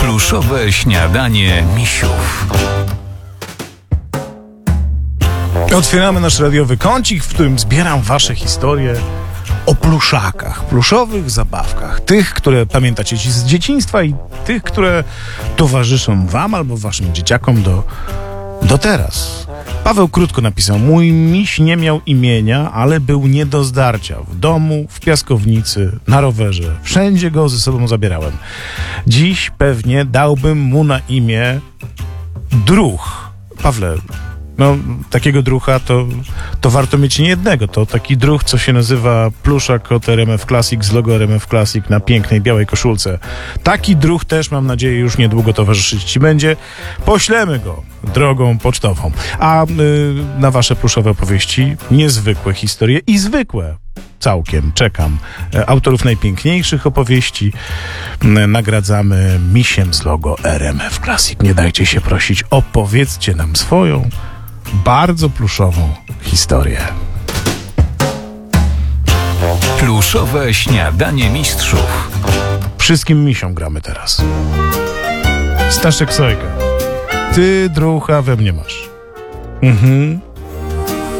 Pluszowe śniadanie misiów. Otwieramy nasz radiowy kącik, w którym zbieram wasze historie o pluszakach, pluszowych zabawkach. Tych, które pamiętacie z dzieciństwa i tych, które towarzyszą wam albo waszym dzieciakom do teraz. Paweł krótko napisał: mój miś nie miał imienia, ale był nie do zdarcia. W domu, w piaskownicy, na rowerze. Wszędzie go ze sobą zabierałem. Dziś pewnie dałbym mu na imię Druch. Pawle, no, takiego drucha to warto mieć nie jednego. To taki druch, co się nazywa pluszak od RMF Classic z logo RMF Classic na pięknej białej koszulce. Taki druch też, mam nadzieję, już niedługo towarzyszyć ci będzie. Poślemy go drogą pocztową. A na wasze pluszowe opowieści niezwykłe historie i zwykłe. Całkiem czekam. Autorów najpiękniejszych opowieści nagradzamy misiem z logo RMF Classic. Nie dajcie się prosić, opowiedzcie nam swoją bardzo pluszową historię. Pluszowe śniadanie mistrzów. Wszystkim misiom gramy teraz. Staszek Sojka. Ty drucha we mnie masz.